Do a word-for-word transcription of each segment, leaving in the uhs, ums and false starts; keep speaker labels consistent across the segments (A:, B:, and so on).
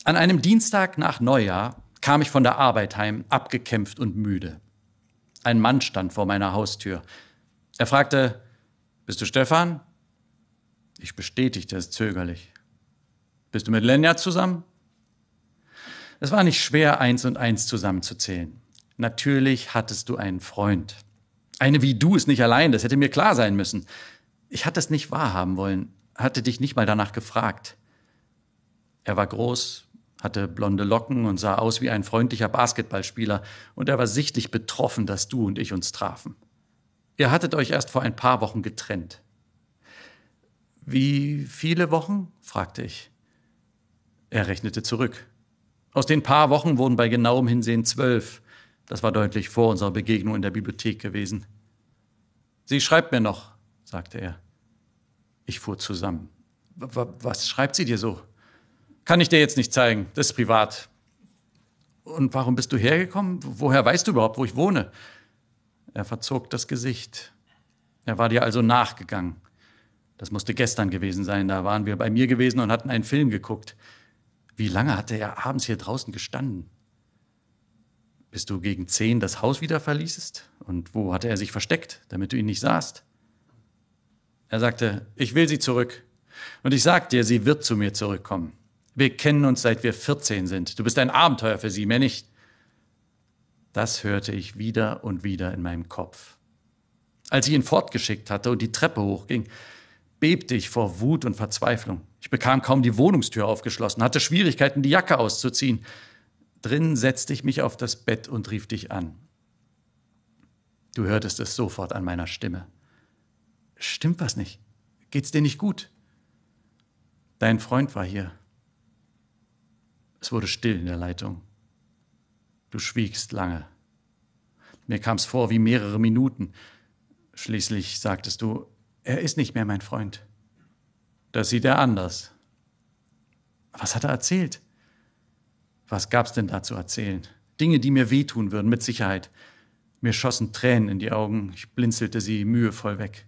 A: An einem Dienstag nach Neujahr kam ich von der Arbeit heim, abgekämpft und müde. Ein Mann stand vor meiner Haustür. Er fragte, »Bist du Stefan?« Ich bestätigte es zögerlich. »Bist du mit Lenja zusammen?« Es war nicht schwer, eins und eins zusammenzuzählen. Natürlich hattest du einen Freund. Eine wie du ist nicht allein, das hätte mir klar sein müssen. Ich hatte es nicht wahrhaben wollen, hatte dich nicht mal danach gefragt. Er war groß, hatte blonde Locken und sah aus wie ein freundlicher Basketballspieler, und er war sichtlich betroffen, dass du und ich uns trafen. Ihr hattet euch erst vor ein paar Wochen getrennt. »Wie viele Wochen?« fragte ich. Er rechnete zurück. Aus den paar Wochen wurden bei genauem Hinsehen zwölf. Das war deutlich vor unserer Begegnung in der Bibliothek gewesen. »Sie schreibt mir noch«, sagte er. Ich fuhr zusammen. »Was schreibt sie dir so?« »Kann ich dir jetzt nicht zeigen, das ist privat.« »Und warum bist du hergekommen? Woher weißt du überhaupt, wo ich wohne?« Er verzog das Gesicht. Er war dir also nachgegangen. Das musste gestern gewesen sein, da waren wir bei mir gewesen und hatten einen Film geguckt. Wie lange hatte er abends hier draußen gestanden? Bis du gegen zehn das Haus wieder verließest? Und wo hatte er sich versteckt, damit du ihn nicht sahst? Er sagte, ich will sie zurück. Und ich sag dir, sie wird zu mir zurückkommen. Wir kennen uns, seit wir vierzehn sind. Du bist ein Abenteuer für sie, mehr nicht. Das hörte ich wieder und wieder in meinem Kopf. Als ich ihn fortgeschickt hatte und die Treppe hochging, bebte ich vor Wut und Verzweiflung. Ich bekam kaum die Wohnungstür aufgeschlossen, hatte Schwierigkeiten, die Jacke auszuziehen. Drin setzte ich mich auf das Bett und rief dich an. Du hörtest es sofort an meiner Stimme. Stimmt was nicht? Geht's dir nicht gut? Dein Freund war hier. Es wurde still in der Leitung. Du schwiegst lange. Mir kam's vor wie mehrere Minuten. Schließlich sagtest du, er ist nicht mehr mein Freund. Das sieht er anders. Was hat er erzählt? Was gab's denn da zu erzählen? Dinge, die mir wehtun würden, mit Sicherheit. Mir schossen Tränen in die Augen. Ich blinzelte sie mühevoll weg.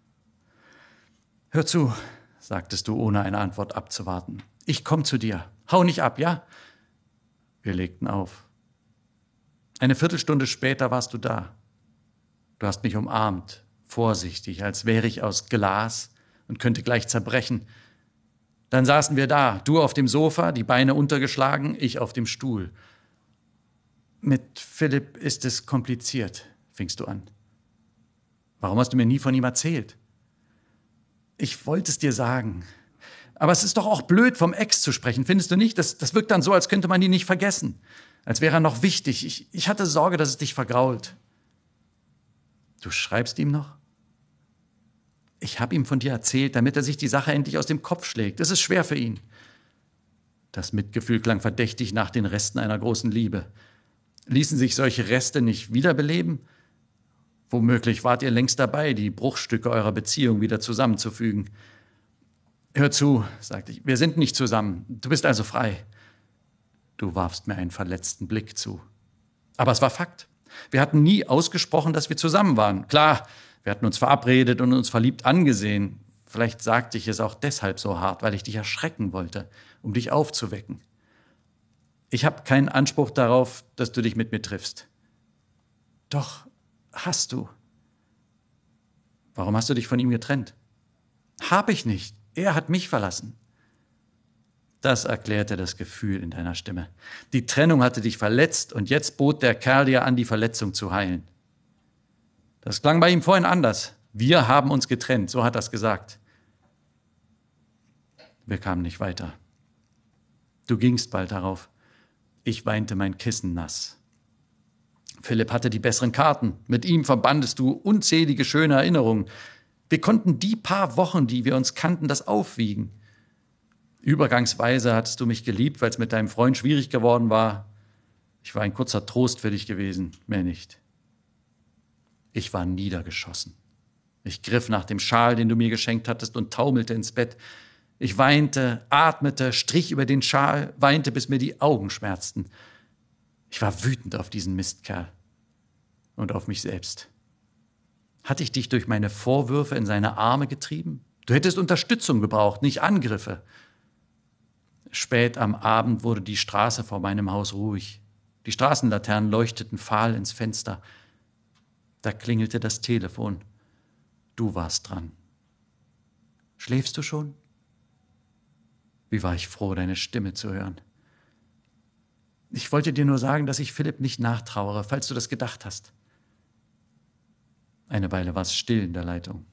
A: Hör zu, sagtest du, ohne eine Antwort abzuwarten. Ich komm zu dir. Hau nicht ab, ja? Wir legten auf. Eine Viertelstunde später warst du da. Du hast mich umarmt, vorsichtig, als wäre ich aus Glas und könnte gleich zerbrechen. Dann saßen wir da, du auf dem Sofa, die Beine untergeschlagen, ich auf dem Stuhl. Mit Philipp ist es kompliziert, fingst du an. Warum hast du mir nie von ihm erzählt? Ich wollte es dir sagen. Aber es ist doch auch blöd, vom Ex zu sprechen, findest du nicht? Das, das wirkt dann so, als könnte man ihn nicht vergessen. Als wäre er noch wichtig. Ich, ich hatte Sorge, dass es dich vergrault. Du schreibst ihm noch? Ich habe ihm von dir erzählt, damit er sich die Sache endlich aus dem Kopf schlägt. Es ist schwer für ihn. Das Mitgefühl klang verdächtig nach den Resten einer großen Liebe. Ließen sich solche Reste nicht wiederbeleben? Womöglich wart ihr längst dabei, die Bruchstücke eurer Beziehung wieder zusammenzufügen. Hör zu, sagte ich, wir sind nicht zusammen. Du bist also frei. Du warfst mir einen verletzten Blick zu. Aber es war Fakt. Wir hatten nie ausgesprochen, dass wir zusammen waren. Klar, wir hatten uns verabredet und uns verliebt angesehen. Vielleicht sagte ich es auch deshalb so hart, weil ich dich erschrecken wollte, um dich aufzuwecken. Ich habe keinen Anspruch darauf, dass du dich mit mir triffst. Doch, hast du. Warum hast du dich von ihm getrennt? Hab ich nicht. Er hat mich verlassen. Das erklärte das Gefühl in deiner Stimme. Die Trennung hatte dich verletzt und jetzt bot der Kerl dir an, die Verletzung zu heilen. Das klang bei ihm vorhin anders. Wir haben uns getrennt, so hat er es gesagt. Wir kamen nicht weiter. Du gingst bald darauf. Ich weinte mein Kissen nass. Philipp hatte die besseren Karten. Mit ihm verbandest du unzählige schöne Erinnerungen. Wir konnten die paar Wochen, die wir uns kannten, das aufwiegen. Übergangsweise hattest du mich geliebt, weil es mit deinem Freund schwierig geworden war. Ich war ein kurzer Trost für dich gewesen, mehr nicht. Ich war niedergeschossen. Ich griff nach dem Schal, den du mir geschenkt hattest, und taumelte ins Bett. Ich weinte, atmete, strich über den Schal, weinte, bis mir die Augen schmerzten. Ich war wütend auf diesen Mistkerl und auf mich selbst. Hatte ich dich durch meine Vorwürfe in seine Arme getrieben? Du hättest Unterstützung gebraucht, nicht Angriffe. Spät am Abend wurde die Straße vor meinem Haus ruhig. Die Straßenlaternen leuchteten fahl ins Fenster. Da klingelte das Telefon. Du warst dran. Schläfst du schon? Wie war ich froh, deine Stimme zu hören. Ich wollte dir nur sagen, dass ich Philipp nicht nachtrauere, falls du das gedacht hast. Eine Weile war es still in der Leitung.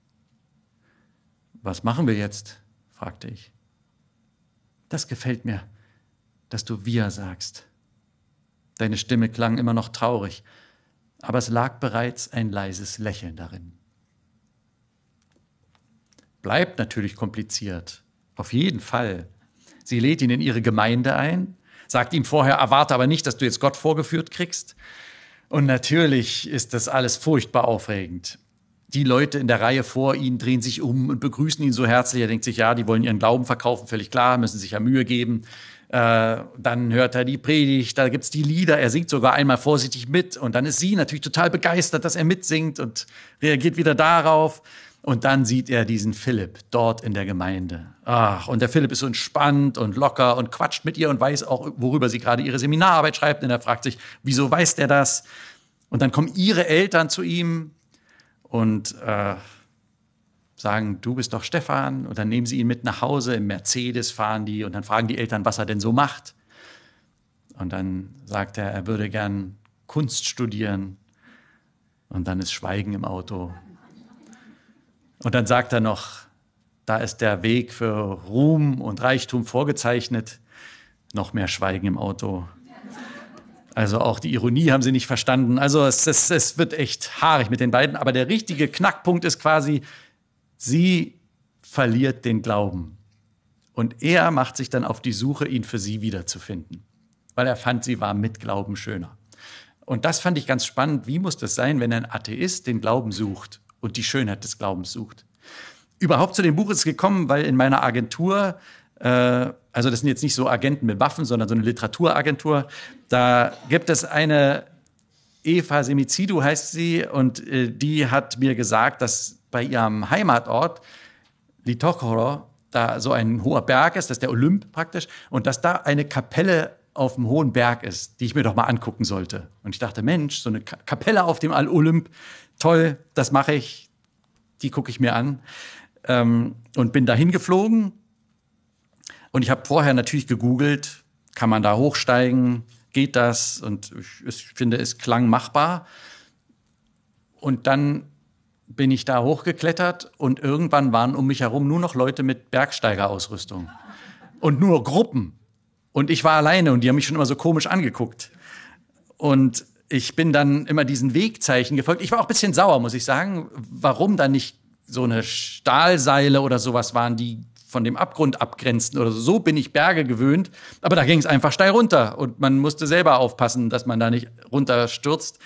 A: Was machen wir jetzt? Fragte ich. Das gefällt mir, dass du wir sagst. Deine Stimme klang immer noch traurig, aber es lag bereits ein leises Lächeln darin. Bleibt natürlich kompliziert, auf jeden Fall. Sie lädt ihn in ihre Gemeinde ein, sagt ihm vorher, erwarte aber nicht, dass du jetzt Gott vorgeführt kriegst. Und natürlich ist das alles furchtbar aufregend. Die Leute in der Reihe vor ihnen drehen sich um und begrüßen ihn so herzlich. Er denkt sich, ja, die wollen ihren Glauben verkaufen, völlig klar, müssen sich ja Mühe geben. Äh, dann hört er die Predigt, da gibt's die Lieder, er singt sogar einmal vorsichtig mit. Und dann ist sie natürlich total begeistert, dass er mitsingt und reagiert wieder darauf. Und dann sieht er diesen Philipp dort in der Gemeinde. Ach, und der Philipp ist so entspannt und locker und quatscht mit ihr und weiß auch, worüber sie gerade ihre Seminararbeit schreibt. Und er fragt sich, wieso weiß der das? Und dann kommen ihre Eltern zu ihm und äh, sagen, du bist doch Stefan. Und dann nehmen sie ihn mit nach Hause, im Mercedes fahren die. Und dann fragen die Eltern, was er denn so macht. Und dann sagt er, er würde gern Kunst studieren. Und dann ist Schweigen im Auto. Und dann sagt er noch, da ist der Weg für Ruhm und Reichtum vorgezeichnet. Noch mehr Schweigen im Auto. Also auch die Ironie haben sie nicht verstanden. Also es, es, es wird echt haarig mit den beiden. Aber der richtige Knackpunkt ist quasi, sie verliert den Glauben. Und er macht sich dann auf die Suche, ihn für sie wiederzufinden. Weil er fand, sie war mit Glauben schöner. Und das fand ich ganz spannend. Wie muss das sein, wenn ein Atheist den Glauben sucht und die Schönheit des Glaubens sucht? Überhaupt zu dem Buch ist es gekommen, weil in meiner Agentur, äh, also das sind jetzt nicht so Agenten mit Waffen, sondern so eine Literaturagentur, da gibt es eine Eva Semizidou heißt sie, und äh, die hat mir gesagt, dass bei ihrem Heimatort Litochoro da so ein hoher Berg ist, das ist der Olymp praktisch, und dass da eine Kapelle auf dem hohen Berg ist, die ich mir doch mal angucken sollte. Und ich dachte, Mensch, so eine Kapelle auf dem Olymp, toll, das mache ich, die gucke ich mir an. Ähm, und bin dahin geflogen. Und ich habe vorher natürlich gegoogelt, kann man da hochsteigen, geht das? Und ich, ich finde, es klang machbar. Und dann bin ich da hochgeklettert und irgendwann waren um mich herum nur noch Leute mit Bergsteigerausrüstung. Und nur Gruppen. Und ich war alleine und die haben mich schon immer so komisch angeguckt. Und ich bin dann immer diesen Wegzeichen gefolgt. Ich war auch ein bisschen sauer, muss ich sagen, warum da nicht so eine Stahlseile oder sowas waren, die von dem Abgrund abgrenzten oder so. So bin ich Berge gewöhnt, aber da ging es einfach steil runter und man musste selber aufpassen, dass man da nicht runterstürzt.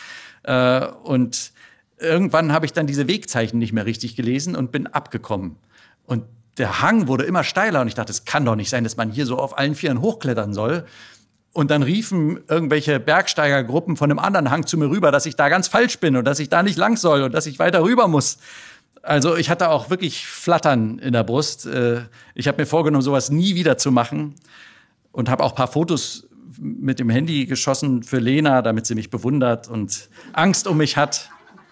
A: Und irgendwann habe ich dann diese Wegzeichen nicht mehr richtig gelesen und bin abgekommen. Und der Hang wurde immer steiler und ich dachte, es kann doch nicht sein, dass man hier so auf allen Vieren hochklettern soll. Und dann riefen irgendwelche Bergsteigergruppen von einem anderen Hang zu mir rüber, dass ich da ganz falsch bin und dass ich da nicht lang soll und dass ich weiter rüber muss. Also ich hatte auch wirklich Flattern in der Brust. Ich habe mir vorgenommen, sowas nie wieder zu machen und habe auch ein paar Fotos mit dem Handy geschossen für Lena, damit sie mich bewundert und Angst um mich hat.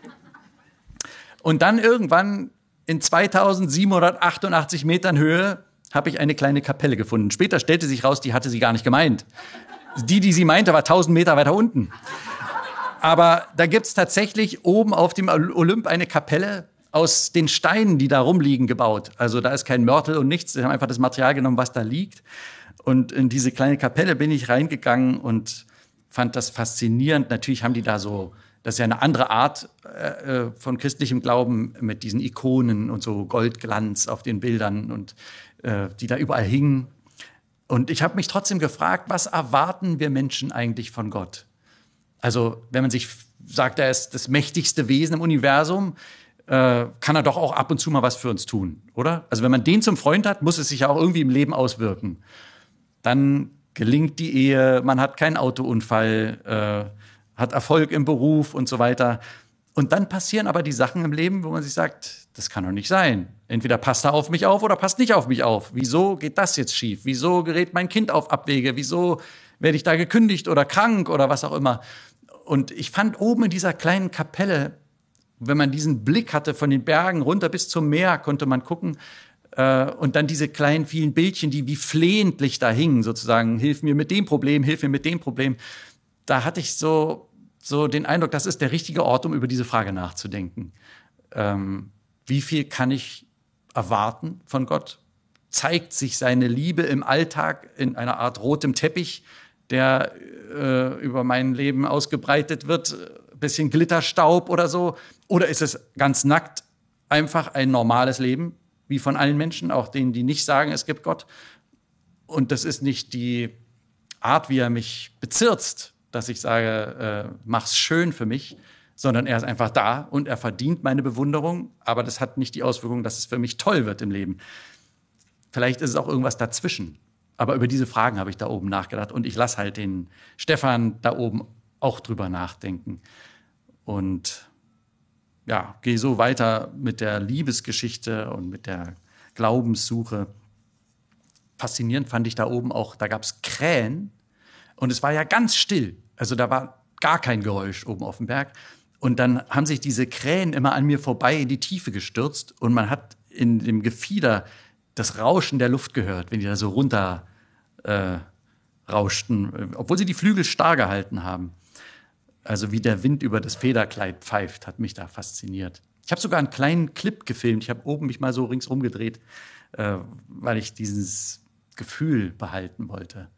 A: Und dann irgendwann in zweitausendsiebenhundertachtundachtzig Metern Höhe habe ich eine kleine Kapelle gefunden. Später stellte sich raus, die hatte sie gar nicht gemeint. Die, die sie meinte, war tausend Meter weiter unten. Aber da gibt's tatsächlich oben auf dem Olymp eine Kapelle aus den Steinen, die da rumliegen, gebaut. Also da ist kein Mörtel und nichts. Sie haben einfach das Material genommen, was da liegt. Und in diese kleine Kapelle bin ich reingegangen und fand das faszinierend. Natürlich haben die da so, das ist ja eine andere Art äh, von christlichem Glauben mit diesen Ikonen und so Goldglanz auf den Bildern und äh, die da überall hingen. Und ich habe mich trotzdem gefragt, was erwarten wir Menschen eigentlich von Gott? Also wenn man sich sagt, er ist das mächtigste Wesen im Universum, äh, kann er doch auch ab und zu mal was für uns tun, oder? Also wenn man den zum Freund hat, muss es sich ja auch irgendwie im Leben auswirken. Dann gelingt die Ehe, man hat keinen Autounfall, äh, hat Erfolg im Beruf und so weiter. Und dann passieren aber die Sachen im Leben, wo man sich sagt, das kann doch nicht sein. Entweder passt er auf mich auf oder passt nicht auf mich auf. Wieso geht das jetzt schief? Wieso gerät mein Kind auf Abwege? Wieso werde ich da gekündigt oder krank oder was auch immer? Und ich fand oben in dieser kleinen Kapelle, wenn man diesen Blick hatte von den Bergen runter bis zum Meer, konnte man gucken. Äh, und dann diese kleinen, vielen Bildchen, die wie flehentlich da hingen, sozusagen, hilf mir mit dem Problem, hilf mir mit dem Problem. Da hatte ich so, so den Eindruck, das ist der richtige Ort, um über diese Frage nachzudenken. Ähm, wie viel kann ich erwarten von Gott? Zeigt sich seine Liebe im Alltag in einer Art rotem Teppich, der äh, über mein Leben ausgebreitet wird, ein bisschen Glitterstaub oder so? Oder ist es ganz nackt einfach ein normales Leben, wie von allen Menschen, auch denen, die nicht sagen, es gibt Gott? Und das ist nicht die Art, wie er mich bezirzt, dass ich sage, äh, mach's schön für mich, sondern er ist einfach da und er verdient meine Bewunderung, aber das hat nicht die Auswirkung, dass es für mich toll wird im Leben. Vielleicht ist es auch irgendwas dazwischen. Aber über diese Fragen habe ich da oben nachgedacht und ich lasse halt den Stefan da oben auch drüber nachdenken. Und ja, gehe so weiter mit der Liebesgeschichte und mit der Glaubenssuche. Faszinierend fand ich da oben auch, da gab es Krähen und es war ja ganz still. Also da war gar kein Geräusch oben auf dem Berg. Und dann haben sich diese Krähen immer an mir vorbei in die Tiefe gestürzt und man hat in dem Gefieder das Rauschen der Luft gehört, wenn die da so runter äh, rauschten, obwohl sie die Flügel starr gehalten haben. Also wie der Wind über das Federkleid pfeift, hat mich da fasziniert. Ich habe sogar einen kleinen Clip gefilmt. Ich habe oben mich mal so ringsrum gedreht, äh, weil ich dieses Gefühl behalten wollte.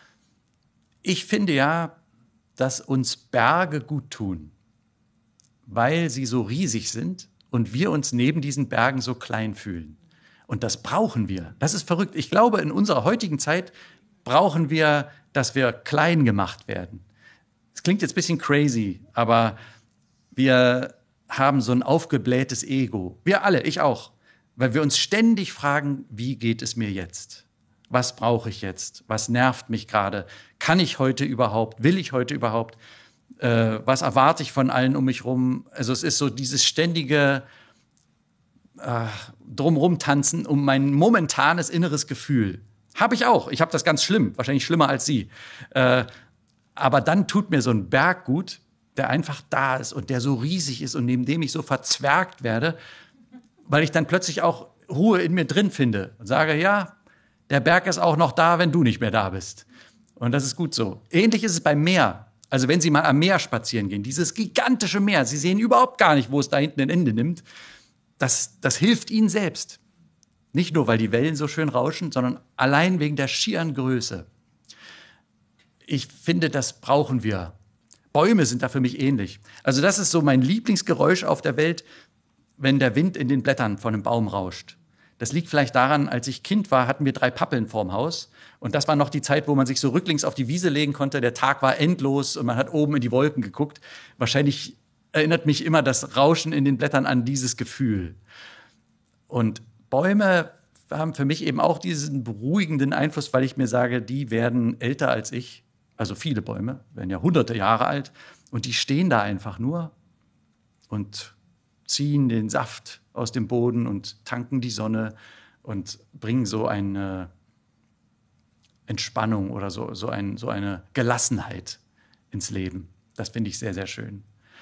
A: Ich finde ja, dass uns Berge gut tun, weil sie so riesig sind und wir uns neben diesen Bergen so klein fühlen. Und das brauchen wir. Das ist verrückt. Ich glaube, in unserer heutigen Zeit brauchen wir, dass wir klein gemacht werden. Es klingt jetzt ein bisschen crazy, aber wir haben so ein aufgeblähtes Ego. Wir alle, ich auch. Weil wir uns ständig fragen, wie geht es mir jetzt? Was brauche ich jetzt? Was nervt mich gerade? Kann ich heute überhaupt? Will ich heute überhaupt? Äh, was erwarte ich von allen um mich rum? Also es ist so dieses ständige äh, drumrum tanzen um mein momentanes inneres Gefühl. Habe ich auch. Ich habe das ganz schlimm. Wahrscheinlich schlimmer als Sie. Äh, aber dann tut mir so ein Berg gut, der einfach da ist und der so riesig ist und neben dem ich so verzwergt werde, weil ich dann plötzlich auch Ruhe in mir drin finde und sage, ja, der Berg ist auch noch da, wenn du nicht mehr da bist. Und das ist gut so. Ähnlich ist es beim Meer. Also wenn Sie mal am Meer spazieren gehen, dieses gigantische Meer, Sie sehen überhaupt gar nicht, wo es da hinten ein Ende nimmt. Das, das hilft Ihnen selbst. Nicht nur, weil die Wellen so schön rauschen, sondern allein wegen der schieren Größe. Ich finde, das brauchen wir. Bäume sind da für mich ähnlich. Also das ist so mein Lieblingsgeräusch auf der Welt, wenn der Wind in den Blättern von einem Baum rauscht. Das liegt vielleicht daran, als ich Kind war, hatten wir drei Pappeln vorm Haus. Und das war noch die Zeit, wo man sich so rücklings auf die Wiese legen konnte. Der Tag war endlos und man hat oben in die Wolken geguckt. Wahrscheinlich erinnert mich immer das Rauschen in den Blättern an dieses Gefühl. Und Bäume haben für mich eben auch diesen beruhigenden Einfluss, weil ich mir sage, die werden älter als ich. Also viele Bäume werden ja hunderte Jahre alt. Und die stehen da einfach nur und ziehen den Saft aus dem Boden und tanken die Sonne und bringen so eine Entspannung oder so, so, ein, so eine Gelassenheit ins Leben. Das finde ich sehr, sehr schön.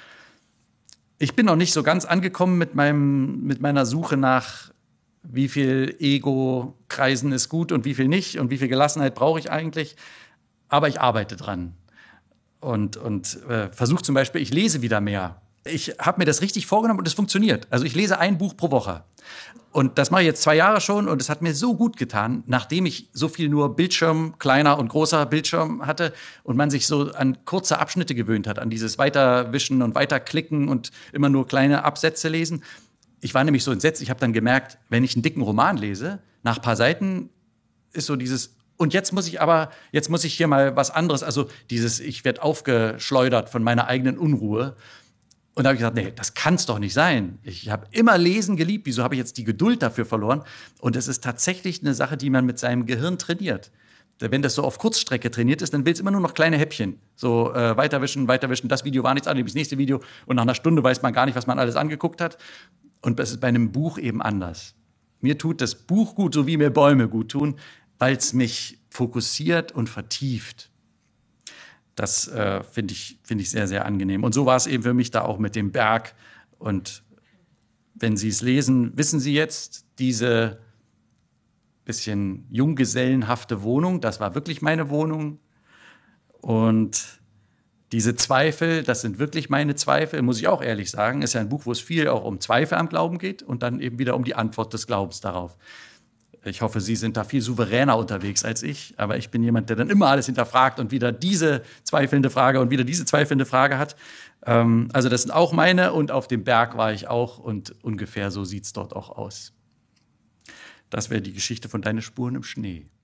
A: Ich bin noch nicht so ganz angekommen mit, meinem, mit meiner Suche nach, wie viel Ego-Kreisen ist gut und wie viel nicht und wie viel Gelassenheit brauche ich eigentlich. Aber ich arbeite dran und, und äh, versuche zum Beispiel, ich lese wieder mehr. Ich habe mir das richtig vorgenommen und es funktioniert. Also ich lese ein Buch pro Woche. Und das mache ich jetzt zwei Jahre schon und es hat mir so gut getan, nachdem ich so viel nur Bildschirm, kleiner und großer Bildschirm hatte und man sich so an kurze Abschnitte gewöhnt hat, an dieses Weiterwischen und Weiterklicken und immer nur kleine Absätze lesen. Ich war nämlich so entsetzt, ich habe dann gemerkt, wenn ich einen dicken Roman lese, nach ein paar Seiten ist so dieses, und jetzt muss ich aber, jetzt muss ich hier mal was anderes, also dieses, ich werde aufgeschleudert von meiner eigenen Unruhe. Und da habe ich gesagt, nee, das kann's doch nicht sein. Ich habe immer Lesen geliebt. Wieso habe ich jetzt die Geduld dafür verloren? Und es ist tatsächlich eine Sache, die man mit seinem Gehirn trainiert. Wenn das so auf Kurzstrecke trainiert ist, dann will es immer nur noch kleine Häppchen. So äh, weiterwischen, weiterwischen, das Video war nichts anderes, das nächste Video. Und nach einer Stunde weiß man gar nicht, was man alles angeguckt hat. Und das ist bei einem Buch eben anders. Mir tut das Buch gut, so wie mir Bäume gut tun, weil es mich fokussiert und vertieft. Das äh, finde ich, find ich sehr, sehr angenehm. Und so war es eben für mich da auch mit dem Berg. Und wenn Sie es lesen, wissen Sie jetzt, diese bisschen junggesellenhafte Wohnung, das war wirklich meine Wohnung. Und diese Zweifel, das sind wirklich meine Zweifel, muss ich auch ehrlich sagen. Ist ja ein Buch, wo es viel auch um Zweifel am Glauben geht und dann eben wieder um die Antwort des Glaubens darauf. Ich hoffe, Sie sind da viel souveräner unterwegs als ich, aber ich bin jemand, der dann immer alles hinterfragt und wieder diese zweifelnde Frage und wieder diese zweifelnde Frage hat. Ähm, also das sind auch meine und auf dem Berg war ich auch und ungefähr so sieht es dort auch aus. Das wäre die Geschichte von Deine Spuren im Schnee.